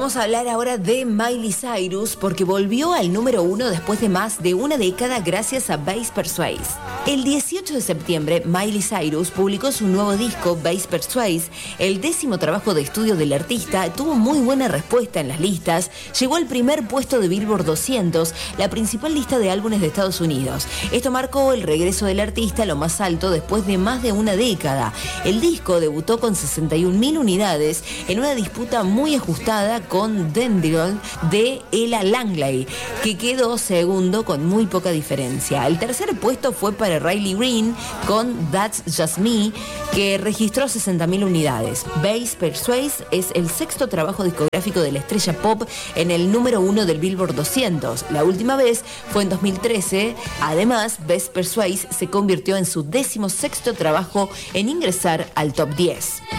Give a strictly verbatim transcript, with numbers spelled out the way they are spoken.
Vamos a hablar ahora de Miley Cyrus porque volvió al número uno después de más de una década gracias a Bass Persuade. El dieciocho de septiembre, Miley Cyrus publicó su nuevo disco, Bass Persuade. El décimo trabajo de estudio del artista tuvo muy buena respuesta en las listas. Llegó al primer puesto de Billboard doscientos, la principal lista de álbumes de Estados Unidos. Esto marcó el regreso del artista a lo más alto después de más de una década. El disco debutó con sesenta y un mil unidades en una disputa muy ajustada con Dandelion de Ella Langley, que quedó segundo con muy poca diferencia. El tercer puesto fue para Riley Green con That's Just Me, que registró sesenta mil unidades. Bass Persuade es el sexto trabajo discográfico de la estrella pop en el número uno del Billboard doscientos. La última vez fue en dos mil trece. Además, Bass Persuade se convirtió en su décimo sexto trabajo en ingresar al top diez.